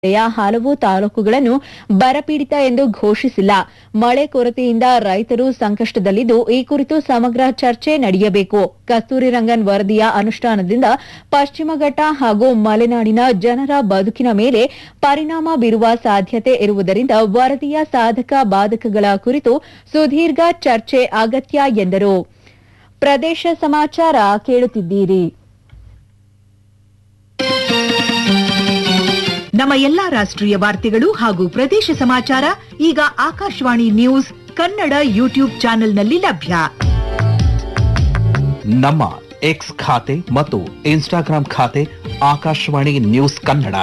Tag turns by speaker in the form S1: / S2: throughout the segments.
S1: ಹಲವು ತಾಲೂಕುಗಳನ್ನು ಬರಪೀಡಿತ ಎಂದು ಘೋಷಿಸಿಲ್ಲ. ಮಳೆ ಕೊರತೆಯಿಂದ ರೈತರು ಸಂಕಷ್ಟದಲ್ಲಿದ್ದು, ಈ ಕುರಿತು ಸಮಗ್ರ ಚರ್ಚೆ ನಡೆಯಬೇಕು. ಕಸ್ತೂರಿ ರಂಗನ್ ವರದಿಯ ಅನುಷ್ಠಾನದಿಂದ ಪಶ್ಚಿಮ ಘಟ್ಟ ಹಾಗೂ ಮಲೆನಾಡಿನ ಜನರ ಬದುಕಿನ ಮೇಲೆ ಪರಿಣಾಮ ಬೀರುವ ಸಾಧ್ಯತೆ ಇರುವುದರಿಂದ ವರದಿಯ ಸಾಧಕ ಬಾಧಕಗಳ ಕುರಿತು ಸುದೀರ್ಘ ಚರ್ಚೆ ಅಗತ್ಯ ಎಂದರು. ಪ್ರದೇಶ ಸಮಾಚಾರ ಕೇಳುತ್ತಿದ್ದೀರಿ.
S2: ನಮ್ಮ ಎಲ್ಲಾ ರಾಷ್ಟ್ರೀಯ ವಾರ್ತೆಗಳು ಹಾಗೂ ಪ್ರದೇಶ ಸಮಾಚಾರ ಈಗ ಆಕಾಶವಾಣಿ ನ್ಯೂಸ್ ಕನ್ನಡ ಯೂಟ್ಯೂಬ್ ಚಾನೆಲ್ನಲ್ಲಿ ಲಭ್ಯ.
S3: ನಮ್ಮ ಎಕ್ಸ್ ಖಾತೆ ಮತ್ತು ಇನ್ಸ್ಟಾಗ್ರಾಂ ಖಾತೆ ಆಕಾಶವಾಣಿ ನ್ಯೂಸ್ ಕನ್ನಡ.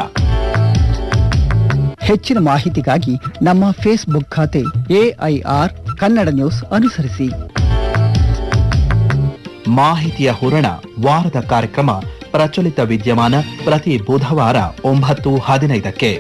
S4: ಹೆಚ್ಚಿನ ಮಾಹಿತಿಗಾಗಿ ನಮ್ಮ ಫೇಸ್ಬುಕ್ ಖಾತೆ AIR ಕನ್ನಡ ನ್ಯೂಸ್ ಅನುಸರಿಸಿ.
S3: ಮಾಹಿತಿಯ ಹೂರಣ ವಾರದ ಕಾರ್ಯಕ್ರಮ ಪ್ರಚಲಿತ ವಿದ್ಯಮಾನ ಪ್ರತಿ ಬುಧವಾರ 9:15ಕ್ಕೆ.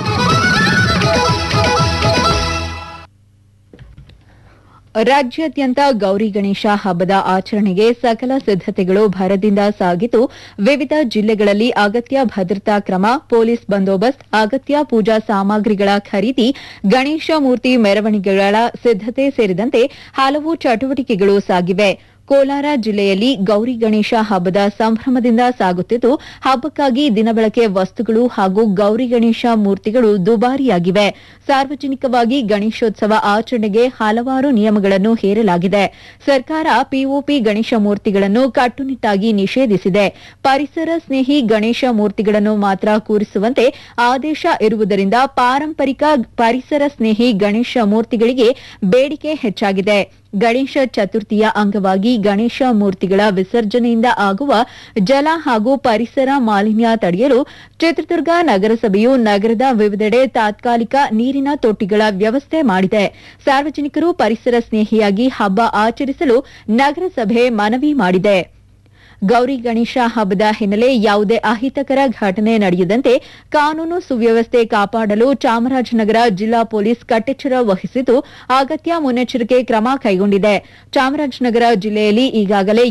S1: ರಾಜ್ಯಾದ್ಯಂತ ಗೌರಿ ಗಣೇಶ ಹಬ್ಬದ ಆಚರಣೆಗೆ ಸಕಲ ಸಿದ್ದತೆಗಳು ಭರದಿಂದ ಸಾಗಿದ್ದು, ವಿವಿಧ ಜಿಲ್ಲೆಗಳಲ್ಲಿ ಅಗತ್ಯ ಭದ್ರತಾ ಕ್ರಮ, ಪೊಲೀಸ್ ಬಂದೋಬಸ್ತ್, ಅಗತ್ಯ ಪೂಜಾ ಸಾಮಗ್ರಿಗಳ ಖರೀದಿ, ಗಣೇಶ ಮೂರ್ತಿ ಮೆರವಣಿಗೆಗಳ ಸಿದ್ದತೆ ಸೇರಿದಂತೆ ಹಲವು ಚಟುವಟಿಕೆಗಳು ಸಾಗಿವೆ. ಕೋಲಾರ ಜಿಲ್ಲೆಯಲ್ಲಿ ಗೌರಿ ಗಣೇಶ ಹಬ್ಬದ ಸಂಭ್ರಮದಿಂದ ಸಾಗುತ್ತಿದ್ದು, ಹಬ್ಬಕ್ಕಾಗಿ ದಿನಬಳಕೆ ವಸ್ತುಗಳು ಹಾಗೂ ಗೌರಿ ಗಣೇಶ ಮೂರ್ತಿಗಳು ದುಬಾರಿಯಾಗಿವೆ. ಸಾರ್ವಜನಿಕವಾಗಿ ಗಣೇಶೋತ್ಸವ ಆಚರಣೆಗೆ ಹಲವಾರು ನಿಯಮಗಳನ್ನು ಹೇರಲಾಗಿದೆ. ಸರ್ಕಾರ ಪಿಒಪಿ ಗಣೇಶ ಮೂರ್ತಿಗಳನ್ನು ಕಟ್ಟುನಿಟ್ಟಾಗಿ ನಿಷೇಧಿಸಿದೆ. ಪರಿಸರ ಸ್ನೇಹಿ ಗಣೇಶ ಮೂರ್ತಿಗಳನ್ನು ಮಾತ್ರ ಕೂರಿಸುವಂತೆ ಆದೇಶ ಇರುವುದರಿಂದ ಪಾರಂಪರಿಕ ಪರಿಸರ ಸ್ನೇಹಿ ಗಣೇಶ ಮೂರ್ತಿಗಳಿಗೆ ಬೇಡಿಕೆ ಹೆಚ್ಚಾಗಿದೆ. ಗಣೇಶ ಚತುರ್ಥಿಯ ಅಂಗವಾಗಿ ಗಣೇಶ ಮೂರ್ತಿಗಳ ವಿಸರ್ಜನೆಯಿಂದ ಆಗುವ ಜಲ ಹಾಗೂ ಪರಿಸರ ಮಾಲಿನ್ಯ ತಡೆಯಲು ಚಿತ್ರದುರ್ಗ ನಗರಸಭೆಯು ನಗರದ ವಿವಿಧೆಡೆ ತಾತ್ಕಾಲಿಕ ನೀರಿನ ತೊಟ್ಟಿಗಳ ವ್ಯವಸ್ಥೆ ಮಾಡಿದೆ. ಸಾರ್ವಜನಿಕರು ಪರಿಸರ ಸ್ನೇಹಿಯಾಗಿ ಹಬ್ಬ ಆಚರಿಸಲು ನಗರಸಭೆ ಮನವಿ ಮಾಡಿದೆ. ಗೌರಿ ಗಣೇಶ ಹಬ್ಬದ ಹಿನ್ನೆಲೆ ಯಾವುದೇ ಅಹಿತಕರ ಘಟನೆ ನಡೆಯದಂತೆ ಕಾನೂನು ಸುವ್ಯವಸ್ಥೆ ಕಾಪಾಡಲು ಚಾಮರಾಜನಗರ ಜಿಲ್ಲಾ ಪೊಲೀಸ್ ಕಟ್ಟೆಚ್ಚರ ವಹಿಸಿದ್ದು, ಅಗತ್ಯ ಮುನ್ನೆಚ್ಚರಿಕೆ ಕ್ರಮ ಕೈಗೊಂಡಿದೆ. ಚಾಮರಾಜನಗರ ಜಿಲ್ಲೆಯಲ್ಲಿ ಈಗಾಗಲೇ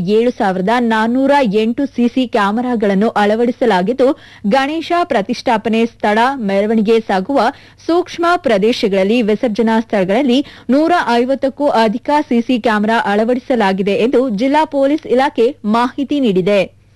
S1: 7,408 ಸಿಸಿ ಕ್ಯಾಮೆರಾಗಳನ್ನು ಅಳವಡಿಸಲಾಗಿದ್ದು, ಗಣೇಶ ಪ್ರತಿಷ್ಠಾಪನೆ ಸ್ಥಳ, ಮೆರವಣಿಗೆ ಸಾಗುವ ಸೂಕ್ಷ್ಮ ಪ್ರದೇಶಗಳಲ್ಲಿ, ವಿಸರ್ಜನಾ ಸ್ಥಳಗಳಲ್ಲಿ 150ಕ್ಕೂ ಅಧಿಕ ಸಿಸಿ ಕ್ಯಾಮೆರಾ ಅಳವಡಿಸಲಾಗಿದೆ ಎಂದು ಜಿಲ್ಲಾ ಪೊಲೀಸ್ ಇಲಾಖೆ ಮಾಹಿತಿ ನೀಡಿದೆ.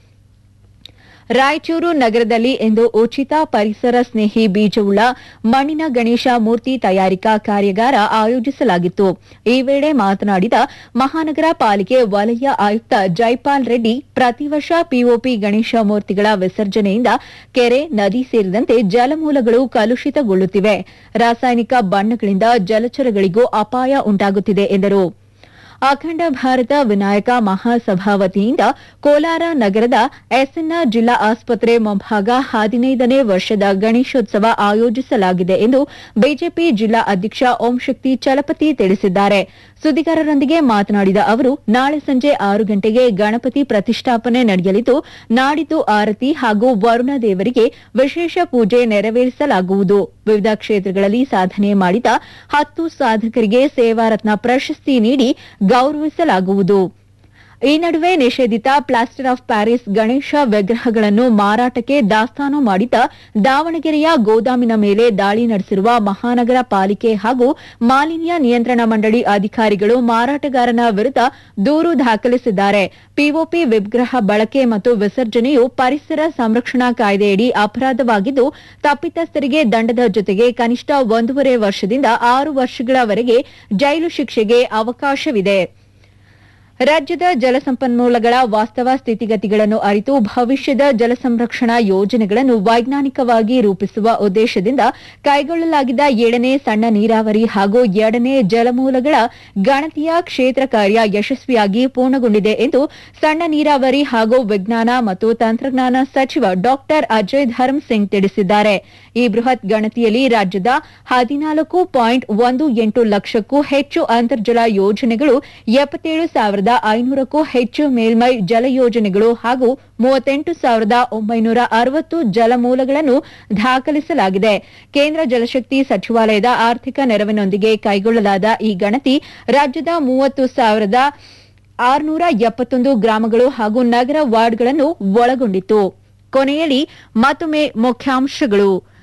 S1: ರಾಯಚೂರು ನಗರದಲ್ಲಿ ಇಂದು ಉಚಿತ ಪರಿಸರ ಸ್ನೇಹಿ ಬೀಜವುಳ್ಳ ಮಣ್ಣಿನ ಗಣೇಶ ಮೂರ್ತಿ ತಯಾರಿಕಾ ಕಾರ್ಯಾಗಾರ ಆಯೋಜಿಸಲಾಗಿತ್ತು. ಈ ವೇಳೆ ಮಾತನಾಡಿದ ಮಹಾನಗರ ಪಾಲಿಕೆ ವಲಯ ಆಯುಕ್ತ ಜೈಪಾಲ್ ರೆಡ್ಡಿ, ಪ್ರತಿ ವರ್ಷ ಪಿಒಪಿ ಗಣೇಶ ಮೂರ್ತಿಗಳ ವಿಸರ್ಜನೆಯಿಂದ ಕೆರೆ, ನದಿ ಸೇರಿದಂತೆ ಜಲಮೂಲಗಳು ಕಲುಷಿತಗೊಳ್ಳುತ್ತಿವೆ. ರಾಸಾಯನಿಕ ಬಣ್ಣಗಳಿಂದ ಜಲಚರಗಳಿಗೂ ಅಪಾಯ ಉಂಟಾಗುತ್ತಿದೆ ಎಂದರು. ಅಖಂಡ ಭಾರತ ವಿನಾಯಕ ಮಹಾಸಭಾ ವತಿಯಿಂದ ಕೋಲಾರ ನಗರದ ಎಸ್ಎನ್ಆರ್ ಜಿಲ್ಲಾ ಆಸ್ಪತ್ರೆ ಮುಂಭಾಗ 15ನೇ ವರ್ಷದ ಗಣೇಶೋತ್ಸವ ಆಯೋಜಿಸಲಾಗಿದೆ ಎಂದು ಬಿಜೆಪಿ ಜಿಲ್ಲಾ ಅಧ್ಯಕ್ಷ ಓಂಶಕ್ತಿ ಚಲಪತಿ ತಿಳಿಸಿದ್ದಾರೆ. ಸುದ್ದಿಗಾರರೊಂದಿಗೆ ಮಾತನಾಡಿದ ಅವರು, ನಾಳೆ ಸಂಜೆ 6 ಗಂಟೆಗೆ ಗಣಪತಿ ಪ್ರತಿಷ್ಠಾಪನೆ ನಡೆಯಲಿದ್ದು, ನಾಡಿದ್ದು ಆರತಿ ಹಾಗೂ ವರುಣ ದೇವರಿಗೆ ವಿಶೇಷ ಪೂಜೆ ನೆರವೇರಿಸಲಾಗುವುದು. ವಿವಿಧ ಕ್ಷೇತ್ರಗಳಲ್ಲಿ ಸಾಧನೆ ಮಾಡಿದ 10 ಸಾಧಕರಿಗೆ ಸೇವಾರತ್ನ ಪ್ರಶಸ್ತಿ ನೀಡಿ ಗೌರವಿಸಲಾಗುವುದು. ಈ ನಡುವೆ ನಿಷೇಧಿತ ಪ್ಲಾಸ್ಟರ್ ಆಫ್ ಪ್ಯಾರಿಸ್ ಗಣೇಶ ವಿಗ್ರಹಗಳನ್ನು ಮಾರಾಟಕ್ಕೆ ದಾಸ್ತಾನು ಮಾಡಿದ್ದ ದಾವಣಗೆರೆಯ ಗೋದಾಮಿನ ಮೇಲೆ ದಾಳಿ ನಡೆಸಿರುವ ಮಹಾನಗರ ಪಾಲಿಕೆ ಹಾಗೂ ಮಾಲಿನ್ಯ ನಿಯಂತ್ರಣ ಮಂಡಳಿ ಅಧಿಕಾರಿಗಳು ಮಾರಾಟಗಾರನ ವಿರುದ್ಧ ದೂರು ದಾಖಲಿಸಿದ್ದಾರೆ. ಪಿಒಪಿ ವಿಗ್ರಹ ಬಳಕೆ ಮತ್ತು ವಿಸರ್ಜನೆಯು ಪರಿಸರ ಸಂರಕ್ಷಣಾ ಕಾಯ್ದೆಯಡಿ ಅಪರಾಧವಾಗಿದ್ದು, ತಪ್ಪಿತಸ್ಥರಿಗೆ ದಂಡದ ಜೊತೆಗೆ ಕನಿಷ್ಠ 1.5 ವರ್ಷದಿಂದ 6 ವರ್ಷಗಳವರೆಗೆ ಜೈಲು ಶಿಕ್ಷೆಗೆ ಅವಕಾಶವಿದೆ. ರಾಜ್ಯದ ಜಲಸಂಪನ್ಮೂಲಗಳ ವಾಸ್ತವ ಸ್ಥಿತಿಗತಿಗಳನ್ನು ಅರಿತು ಭವಿಷ್ಯದ ಜಲಸಂರಕ್ಷಣಾ ಯೋಜನೆಗಳನ್ನು ವೈಜ್ಞಾನಿಕವಾಗಿ ರೂಪಿಸುವ ಉದ್ದೇಶದಿಂದ ಕೈಗೊಳ್ಳಲಾಗಿದ್ದ 7ನೇ ಸಣ್ಣ ನೀರಾವರಿ ಹಾಗೂ 2ನೇ ಜಲಮೂಲಗಳ ಗಣತಿಯ ಕ್ಷೇತ್ರ ಕಾರ್ಯ ಯಶಸ್ವಿಯಾಗಿ ಪೂರ್ಣಗೊಂಡಿದೆ ಎಂದು ಸಣ್ಣ ನೀರಾವರಿ ಹಾಗೂ ವಿಜ್ಞಾನ ಮತ್ತು ತಂತ್ರಜ್ಞಾನ ಸಚಿವ ಡಾ ಅಜಯ್ ಧರ್ಮ್ ಸಿಂಗ್ ತಿಳಿಸಿದ್ದಾರೆ. ಈ ಬೃಹತ್ ಗಣತಿಯಲ್ಲಿ ರಾಜ್ಯದ 14.18 ಲಕ್ಷಕ್ಕೂ ಹೆಚ್ಚು ಅಂತರ್ಜಲ ಯೋಜನೆಗಳು, 77,500ಕ್ಕೂ ಹೆಚ್ಚು ಮೇಲ್ಮೈ ಜಲ ಯೋಜನೆಗಳು ಹಾಗೂ 38,960 ಜಲಮೂಲಗಳನ್ನು ದಾಖಲಿಸಲಾಗಿದೆ. ಕೇಂದ್ರ ಜಲಶಕ್ತಿ ಸಚಿವಾಲಯದ ಆರ್ಥಿಕ ನೆರವಿನೊಂದಿಗೆ ಕೈಗೊಳ್ಳಲಾದ ಈ ಗಣತಿ ರಾಜ್ಯದ 30,671 ಗ್ರಾಮಗಳು ಹಾಗೂ ನಗರ ವಾರ್ಡ್ಗಳನ್ನು ಒಳಗೊಂಡಿತ್ತು. ಕೊನೆಯಲ್ಲಿ ಮತ್ತೊಮ್ಮೆ ಮುಖ್ಯಾಂಶಗಳು.